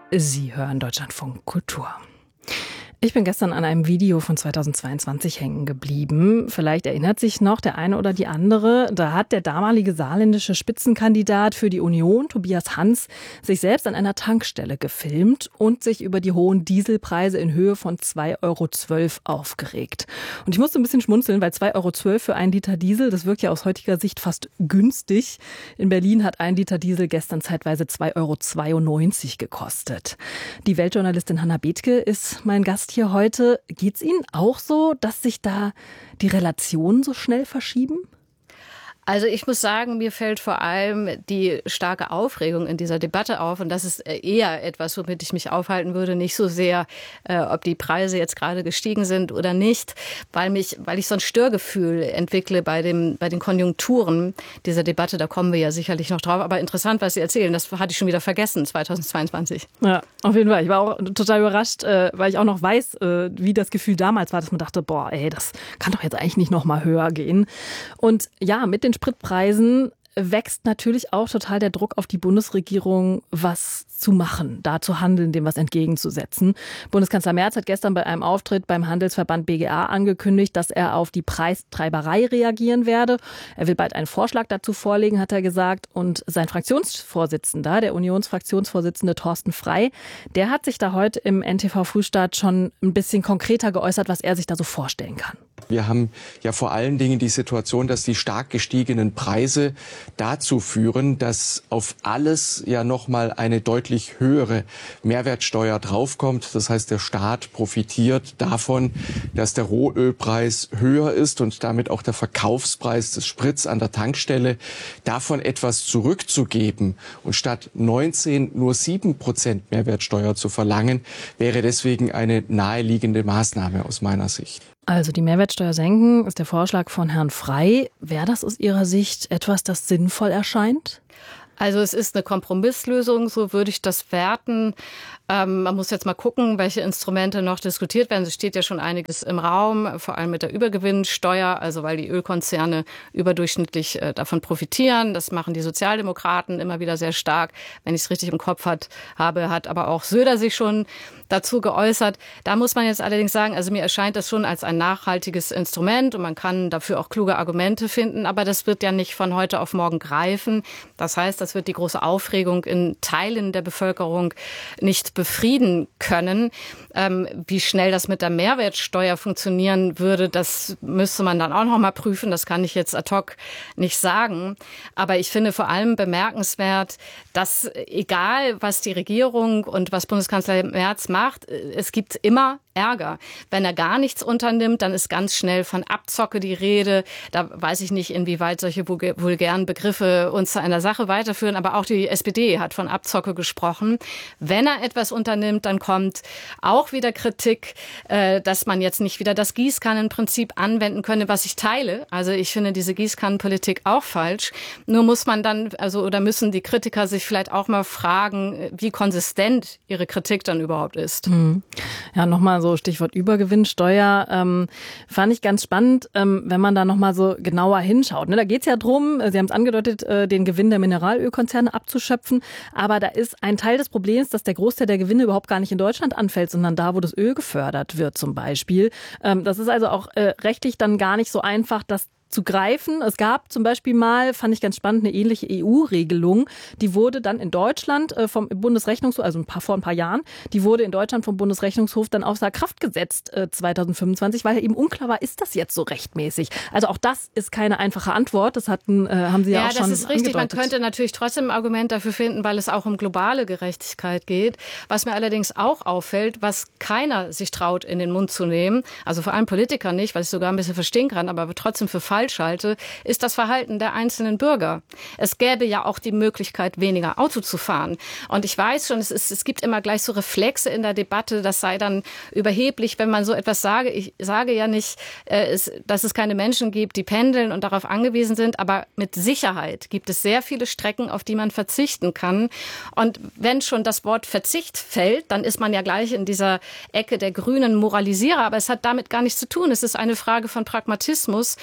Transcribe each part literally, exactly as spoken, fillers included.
Sie hören Deutschlandfunk Kultur. Ich bin gestern an einem Video von zweitausendzweiundzwanzig hängen geblieben. Vielleicht erinnert sich noch der eine oder die andere. Da hat der damalige saarländische Spitzenkandidat für die Union, Tobias Hans, sich selbst an einer Tankstelle gefilmt und sich über die hohen Dieselpreise in Höhe von zwei Euro zwölf aufgeregt. Und ich musste ein bisschen schmunzeln, weil zwei Euro zwölf für einen Liter Diesel, das wirkt ja aus heutiger Sicht fast günstig. In Berlin hat ein Liter Diesel gestern zeitweise zwei Euro zweiundneunzig gekostet. Die Weltjournalistin Hannah Bethke ist mein Gast hier heute. Geht's Ihnen auch so, dass sich da die Relationen so schnell verschieben? Also ich muss sagen, mir fällt vor allem die starke Aufregung in dieser Debatte auf. Und das ist eher etwas, womit ich mich aufhalten würde. Nicht so sehr, äh, ob die Preise jetzt gerade gestiegen sind oder nicht, weil mich, weil ich so ein Störgefühl entwickle bei dem, bei den Konjunkturen dieser Debatte. Da kommen wir ja sicherlich noch drauf. Aber interessant, was Sie erzählen. Das hatte ich schon wieder vergessen, zweitausendzweiundzwanzig. Ja, auf jeden Fall. Ich war auch total überrascht, äh, weil ich auch noch weiß, äh, wie das Gefühl damals war, dass man dachte, boah, ey, das kann doch jetzt eigentlich nicht noch mal höher gehen. Und ja, mit den Spritpreisen wächst natürlich auch total der Druck auf die Bundesregierung, was zu machen, da zu handeln, dem was entgegenzusetzen. Bundeskanzler Merz hat gestern bei einem Auftritt beim Handelsverband B G A angekündigt, dass er auf die Preistreiberei reagieren werde. Er will bald einen Vorschlag dazu vorlegen, hat er gesagt. Und sein Fraktionsvorsitzender, der Unionsfraktionsvorsitzende Thorsten Frey, der hat sich da heute im N T V-Frühstart schon ein bisschen konkreter geäußert, was er sich da so vorstellen kann. Wir haben ja vor allen Dingen die Situation, dass die stark gestiegenen Preise dazu führen, dass auf alles ja nochmal eine deutlich höhere Mehrwertsteuer draufkommt. Das heißt, der Staat profitiert davon, dass der Rohölpreis höher ist und damit auch der Verkaufspreis des Sprits an der Tankstelle. Davon etwas zurückzugeben und statt neunzehn nur sieben Prozent Mehrwertsteuer zu verlangen, wäre deswegen eine naheliegende Maßnahme aus meiner Sicht. Also die Mehrwertsteuer senken ist der Vorschlag von Herrn Frey. Wäre das aus Ihrer Sicht etwas, das sinnvoll erscheint? Also es ist eine Kompromisslösung, so würde ich das werten. Ähm, man muss jetzt mal gucken, welche Instrumente noch diskutiert werden. Es steht ja schon einiges im Raum, vor allem mit der Übergewinnsteuer, also weil die Ölkonzerne überdurchschnittlich äh, davon profitieren. Das machen die Sozialdemokraten immer wieder sehr stark. Wenn ich es richtig im Kopf hat, habe, hat aber auch Söder sich schon dazu geäußert. Da muss man jetzt allerdings sagen, also mir erscheint das schon als ein nachhaltiges Instrument und man kann dafür auch kluge Argumente finden, aber das wird ja nicht von heute auf morgen greifen. Das heißt, das wird die große Aufregung in Teilen der Bevölkerung nicht befrieden können. Ähm, wie schnell das mit der Mehrwertsteuer funktionieren würde, das müsste man dann auch noch mal prüfen. Das kann ich jetzt ad hoc nicht sagen. Aber ich finde vor allem bemerkenswert, dass egal, was die Regierung und was Bundeskanzler Merz macht, es gibt immer Ärger. Wenn er gar nichts unternimmt, dann ist ganz schnell von Abzocke die Rede. Da weiß ich nicht, inwieweit solche vulgären Begriffe uns zu einer Sache weiterführen. Aber auch die S P D hat von Abzocke gesprochen. Wenn er etwas unternimmt, dann kommt auch wieder Kritik, dass man jetzt nicht wieder das Gießkannenprinzip anwenden könne, was ich teile. Also ich finde diese Gießkannenpolitik auch falsch. Nur muss man dann, also oder müssen die Kritiker sich vielleicht auch mal fragen, wie konsistent ihre Kritik dann überhaupt ist. Mhm. Ja, nochmal so Stichwort Übergewinnsteuer, ähm, fand ich ganz spannend, ähm, wenn man da nochmal so genauer hinschaut. Ne, da geht es ja drum, Sie haben es angedeutet, äh, den Gewinn der Mineralölkonzerne abzuschöpfen, aber da ist ein Teil des Problems, dass der Großteil der Gewinne überhaupt gar nicht in Deutschland anfällt, sondern da, wo das Öl gefördert wird zum Beispiel. Ähm, das ist also auch äh, rechtlich dann gar nicht so einfach, dass zu greifen. Es gab zum Beispiel mal, fand ich ganz spannend, eine ähnliche E U-Regelung. Die wurde dann in Deutschland äh, vom Bundesrechnungshof, also ein paar, vor ein paar Jahren, die wurde in Deutschland vom Bundesrechnungshof dann außer Kraft gesetzt äh, zweitausendfünfundzwanzig, weil eben unklar war, ist das jetzt so rechtmäßig? Also auch das ist keine einfache Antwort. Das hatten, äh, haben Sie ja, ja auch schon angedeutet. Ja, das ist richtig. Man könnte natürlich trotzdem ein Argument dafür finden, weil es auch um globale Gerechtigkeit geht. Was mir allerdings auch auffällt, was keiner sich traut, in den Mund zu nehmen, also vor allem Politiker nicht, was ich sogar ein bisschen verstehen kann, aber trotzdem für falsch halte, ist das Verhalten der einzelnen Bürger. Es gäbe ja auch die Möglichkeit, weniger Auto zu fahren. Und ich weiß schon, es, ist, es gibt immer gleich so Reflexe in der Debatte, das sei dann überheblich, wenn man so etwas sage. Ich sage ja nicht, äh, es, dass es keine Menschen gibt, die pendeln und darauf angewiesen sind, aber mit Sicherheit gibt es sehr viele Strecken, auf die man verzichten kann. Und wenn schon das Wort Verzicht fällt, dann ist man ja gleich in dieser Ecke der grünen Moralisierer, aber es hat damit gar nichts zu tun. Es ist eine Frage von Pragmatismus und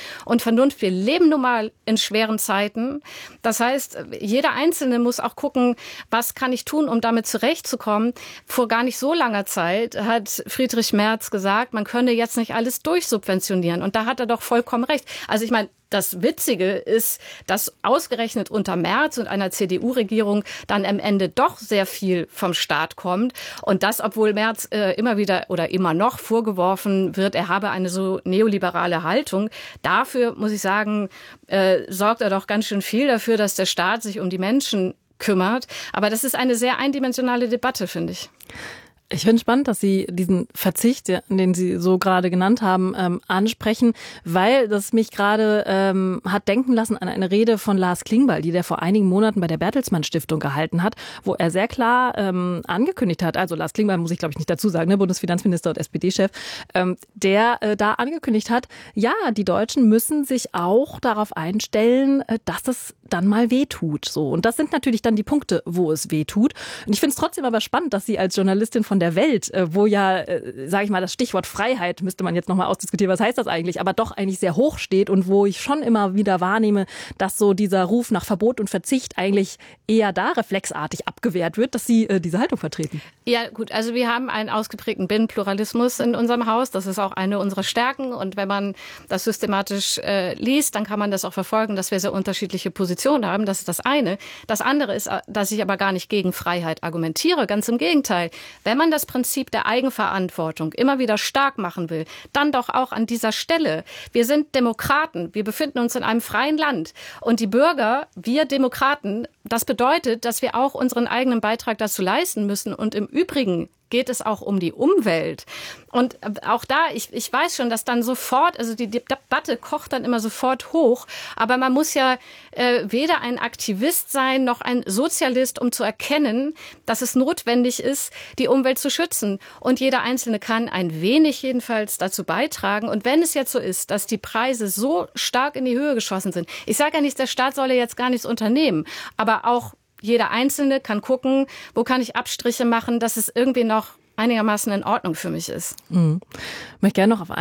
Vernunft. Wir leben nun mal in schweren Zeiten. Das heißt, jeder Einzelne muss auch gucken, was kann ich tun, um damit zurechtzukommen. Vor gar nicht so langer Zeit hat Friedrich Merz gesagt, man könne jetzt nicht alles durchsubventionieren. Und da hat er doch vollkommen recht. Also ich meine, das Witzige ist, dass ausgerechnet unter Merz und einer C D U-Regierung dann am Ende doch sehr viel vom Staat kommt. Und das, obwohl Merz äh, immer wieder oder immer noch vorgeworfen wird, er habe eine so neoliberale Haltung. Dafür, muss ich sagen, äh, sorgt er doch ganz schön viel dafür, dass der Staat sich um die Menschen kümmert. Aber das ist eine sehr eindimensionale Debatte, finde ich. Ich finde es spannend, dass Sie diesen Verzicht, den Sie so gerade genannt haben, ähm, ansprechen, weil das mich gerade ähm, hat denken lassen an eine Rede von Lars Klingbeil, die der vor einigen Monaten bei der Bertelsmann Stiftung gehalten hat, wo er sehr klar ähm, angekündigt hat, also Lars Klingbeil muss ich glaube ich nicht dazu sagen, ne, Bundesfinanzminister und S P D-Chef, ähm, der äh, da angekündigt hat, ja, die Deutschen müssen sich auch darauf einstellen, äh, dass das dann mal wehtut. So. Und das sind natürlich dann die Punkte, wo es wehtut. Und ich finde es trotzdem aber spannend, dass Sie als Journalistin von der Welt, wo ja, sage ich mal, das Stichwort Freiheit, müsste man jetzt nochmal ausdiskutieren, was heißt das eigentlich, aber doch eigentlich sehr hoch steht und wo ich schon immer wieder wahrnehme, dass so dieser Ruf nach Verbot und Verzicht eigentlich eher da reflexartig abgewehrt wird, dass Sie äh, diese Haltung vertreten. Ja gut, also wir haben einen ausgeprägten Binnenpluralismus in unserem Haus. Das ist auch eine unserer Stärken. Und wenn man das systematisch äh, liest, dann kann man das auch verfolgen, dass wir sehr unterschiedliche Positionen haben. Das ist das eine. Das andere ist, dass ich aber gar nicht gegen Freiheit argumentiere. Ganz im Gegenteil. Wenn man das Prinzip der Eigenverantwortung immer wieder stark machen will, dann doch auch an dieser Stelle. Wir sind Demokraten. Wir befinden uns in einem freien Land. Und die Bürger, wir Demokraten, das bedeutet, dass wir auch unseren eigenen Beitrag dazu leisten müssen. Und im Übrigen geht es auch um die Umwelt. Und auch da, ich, ich weiß schon, dass dann sofort, also die Debatte kocht dann immer sofort hoch, aber man muss ja äh, weder ein Aktivist sein, noch ein Sozialist, um zu erkennen, dass es notwendig ist, die Umwelt zu schützen. Und jeder Einzelne kann ein wenig jedenfalls dazu beitragen. Und wenn es jetzt so ist, dass die Preise so stark in die Höhe geschossen sind, ich sage ja nicht, der Staat solle jetzt gar nichts unternehmen, aber auch jeder Einzelne kann gucken, wo kann ich Abstriche machen, dass es irgendwie noch einigermaßen in Ordnung für mich ist. Mhm. Ich möchte gerne noch auf